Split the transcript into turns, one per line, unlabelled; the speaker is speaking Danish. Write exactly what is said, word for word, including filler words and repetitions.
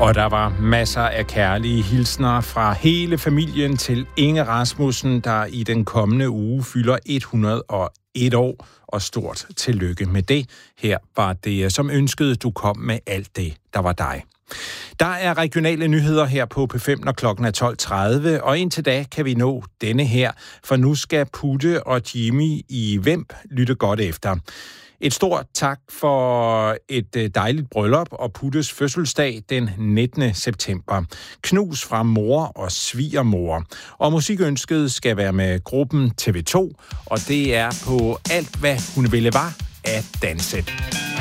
Og der var masser af kærlige hilsner fra hele familien til Inge Rasmussen, der i den kommende uge fylder et hundrede og et år. Og stort tillykke med det. Her var det, som ønskede, du kom med alt det, der var dig. Der er regionale nyheder her på P fem, når klokken er tolv tredive, og indtil da kan vi nå denne her, for nu skal Putte og Jimmy i Vemb lytte godt efter. Et stort tak for et dejligt bryllup og Puttes fødselsdag den nittende september. Knus fra mor og svigermor. Og musikønsket skal være med gruppen T V to, og det er på Alt hvad hun ville var at danse.